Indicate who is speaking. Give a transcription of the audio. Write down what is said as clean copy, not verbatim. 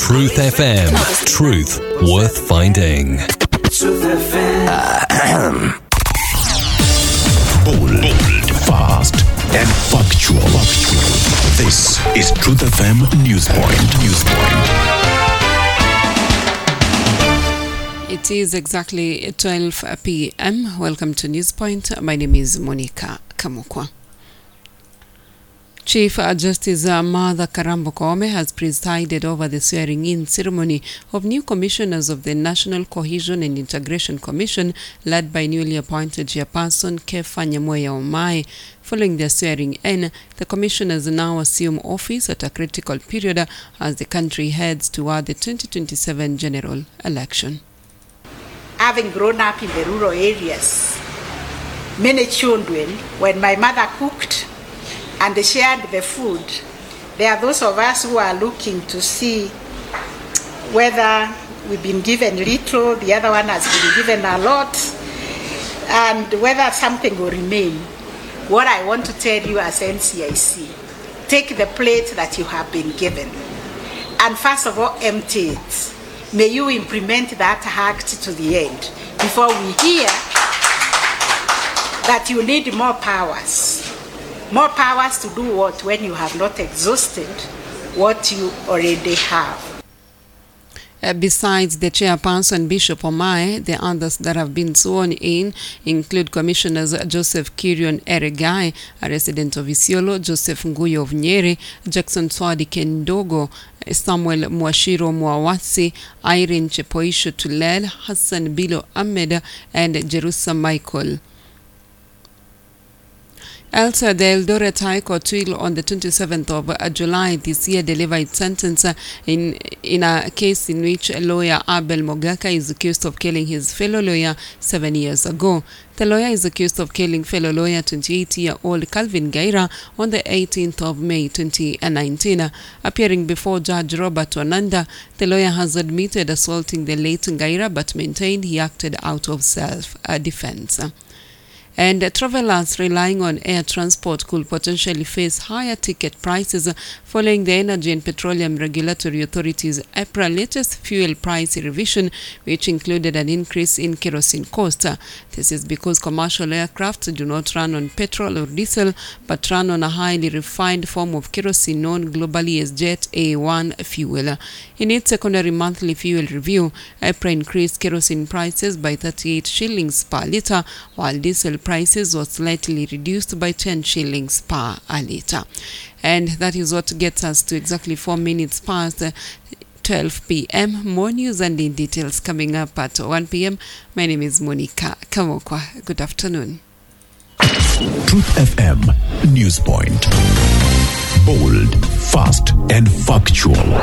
Speaker 1: Truth FM. Truth worth finding.
Speaker 2: Truth FM.
Speaker 3: Bold, fast, and factual. This is Truth FM Newspoint.
Speaker 4: It is exactly 12 p.m. Welcome to Newspoint. My name is Monica Kamukwa. Chief Justice Martha Karambo Koome has presided over the swearing-in ceremony of new commissioners of the National Cohesion and Integration Commission, led by newly appointed chairperson Kefa Nyamoya Omai. Following their swearing-in, the commissioners now assume office at a critical period as the country heads toward the 2027 general election.
Speaker 5: Having grown up in the rural areas, many children, when my mother cooked and they shared the food, there are those of us who are looking to see whether we've been given little, the other one has been given a lot, and whether something will remain. What I want to tell you as NCIC, take the plate that you have been given, and first of all, empty it. May you implement that act to the end before we hear that you need more powers. More powers to do what when you have not exhausted what you already have.
Speaker 4: Besides the chairperson Bishop Omai, the others that have been sworn in include Commissioners Joseph Kirion Eregai, a resident of Isiolo, Joseph Nguyo of Nyeri, Jackson Swadi Kendogo, Samuel Mwashiro Mwawasi, Irene Chepoisho Tulel, Hassan Bilo Ahmed, and Jerusa Michael. Also, the Eldoret High Court will, on the 27th of July this year, deliver its sentence in a case in which lawyer Abel Mogaka is accused of killing his fellow lawyer 7 years ago. The lawyer is accused of killing fellow lawyer 28-year-old Calvin Gaira on the 18th of May 2019. Appearing before Judge Robert Wananda, the lawyer has admitted assaulting the late Gaira but maintained he acted out of self-defense. And travelers relying on air transport could potentially face higher ticket prices following the Energy and Petroleum Regulatory Authority's April latest fuel price revision, which included an increase in kerosene cost. This is because commercial aircraft do not run on petrol or diesel, but run on a highly refined form of kerosene known globally as Jet A1 fuel. In its secondary monthly fuel review, April increased kerosene prices by 38 shillings per litre, while diesel prices were slightly reduced by 10 shillings per litre. And that is what gets us to exactly 4 minutes past 12 p.m. More news and in details coming up at 1 p.m. My name is Monica Kamukwa. Good afternoon.
Speaker 3: Truth FM Newspoint. Bold, fast, and factual.